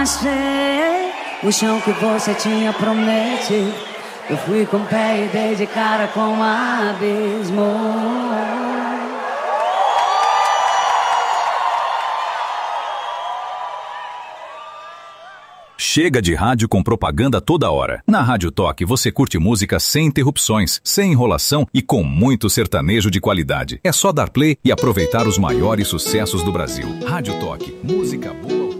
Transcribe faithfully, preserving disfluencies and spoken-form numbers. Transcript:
achei o chão que você tinha prometido. Eu fui com o pé e dei de cara com um abismo. Chega de rádio com propaganda toda hora. Na Rádio Toque você curte música sem interrupções, sem enrolação e com muito sertanejo de qualidade. É só dar play e aproveitar os maiores sucessos do Brasil. Rádio Toque, música boa.